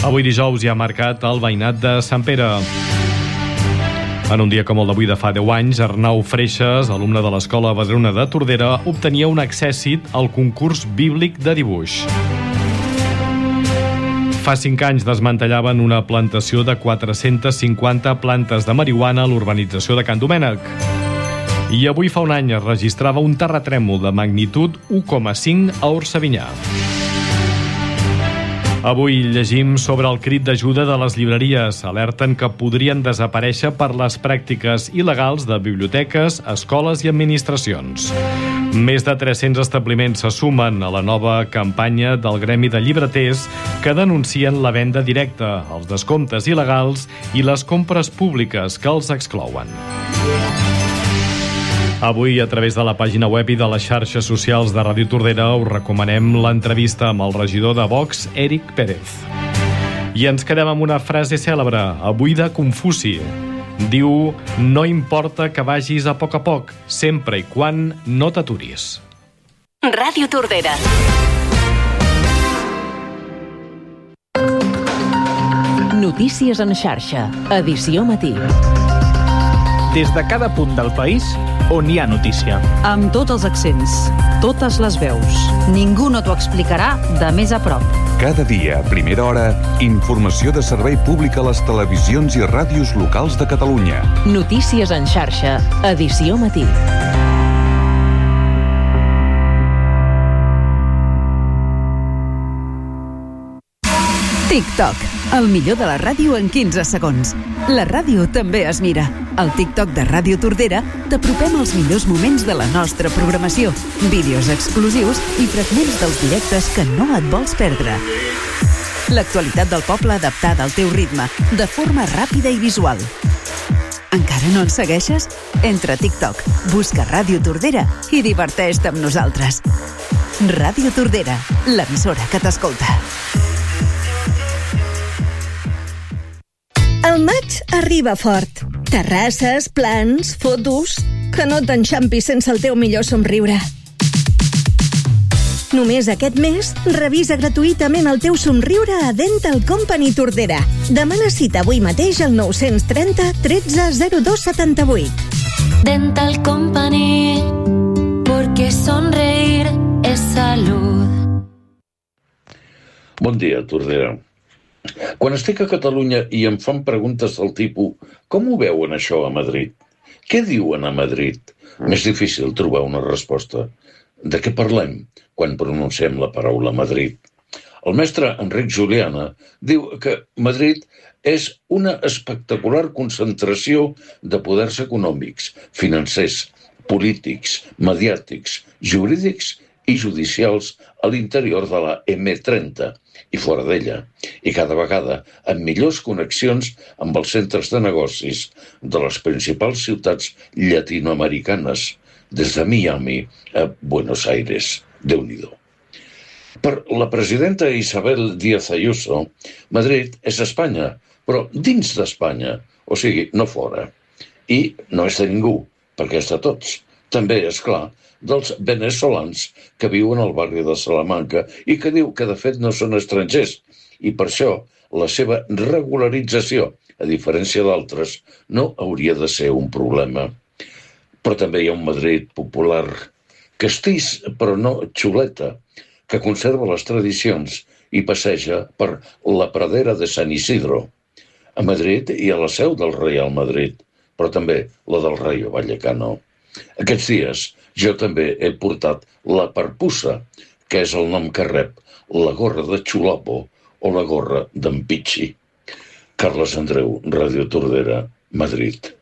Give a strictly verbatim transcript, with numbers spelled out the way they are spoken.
Avui dijous hi ha marcat el veïnat de Sant Pere. En un dia com el d'avui de fa deu anys, Arnau Freixas, alumne de l'Escola Vedruna de Tordera, obtenia un accèssit al concurs bíblic de dibuix. Fa cinc anys desmantellaven una plantació de quatre-centes cinquanta plantes de marihuana a l'urbanització de Can Domènec. I avui fa un any es registrava un terratrèmol de magnitud u coma cinc a Orsavinyà. Avui llegim sobre el crit d'ajuda de les llibreries. Alerten que podrien desaparèixer per les pràctiques il·legals de biblioteques, escoles i administracions. Més de tres-cents establiments se sumen a la nova campanya del Gremi de Llibreters que denuncien la venda directa, els descomptes il·legals i les compres públiques que els exclouen. Avui, a través de la pàgina web i de les xarxes socials de Ràdio Tordera, us recomanem l'entrevista amb el regidor de Vox, Éric Pérez. I ens quedem amb una frase cèlebre, avui de Confuci. Diu, no importa que vagis a poc a poc, sempre i quan no t'aturis. Ràdio Tordera. Notícies en xarxa, edició matí. Des de cada punt del país on hi ha notícia. Amb tots els accents, totes les veus. Ningú no t'ho explicarà de més a prop. Cada dia, a primera hora, informació de servei públic a les televisions i ràdios locals de Catalunya. Notícies en xarxa, edició matí. TikTok, el millor de la ràdio en quinze segons. La ràdio també es mira. Al TikTok de Ràdio Tordera t'apropem els millors moments de la nostra programació, vídeos exclusius i fragments dels directes que no et vols perdre. L'actualitat del poble adaptada al teu ritme, de forma ràpida i visual. Encara no ens segueixes? Entra a TikTok, busca Ràdio Tordera i diverteix-te amb nosaltres. Ràdio Tordera, l'emissora que t'escolta. El maig arriba fort. Terrasses, plans, fotos... Que no t'enxampis sense el teu millor somriure. Només aquest mes, revisa gratuïtament el teu somriure a Dental Company Tordera. Demana cita avui mateix al nou trenta, tretze, zero dos setanta-vuit. Dental Company, porque sonreír es salud. Bon dia, Tordera. Quan estic a Catalunya i em fan preguntes del tipus «Com ho veuen això a Madrid? Què diuen a Madrid?» M'és difícil trobar una resposta. De què parlem quan pronunciem la paraula Madrid? El mestre Enric Juliana diu que Madrid és una espectacular concentració de poders econòmics, financers, polítics, mediàtics, jurídics i judicials a l'interior de la eme trenta i fora d'ella, i cada vegada amb millors connexions amb els centres de negocis de les principals ciutats llatinoamericanes, des de Miami a Buenos Aires. Déu-n'hi-do. Per la presidenta Isabel Díaz Ayuso, Madrid és Espanya, però dins d'Espanya, o sigui, no fora. I no és de ningú, perquè és de tots. També, és clar, dels veneçolans que viuen al barri de Salamanca i que diu que de fet no són estrangers i per això la seva regularització, a diferència d'altres, no hauria de ser un problema. Però també hi ha un Madrid popular, castís però no xuleta, que conserva les tradicions i passeja per la pradera de Sant Isidro. A Madrid hi ha la seu del Real Madrid, però també la del Rayo Vallecano. Aquests dies jo també he portat la parpussa, que és el nom que rep la gorra de Xulapo o la gorra d'en Pichi. Carles Andreu, Ràdio Tordera, Madrid.